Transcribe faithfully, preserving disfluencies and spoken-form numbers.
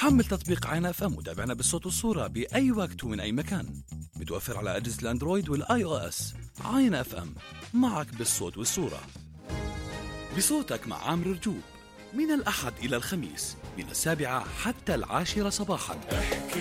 حمل تطبيق عين اف ام وتابعنا بالصوت والصورة بأي وقت ومن أي مكان. متوفر على أجهزة الأندرويد والآي أو إس. عين اف ام، معك بالصوت والصورة. بصوتك مع عامر رجوب، من الأحد إلى الخميس من السابعة حتى العاشرة صباحا.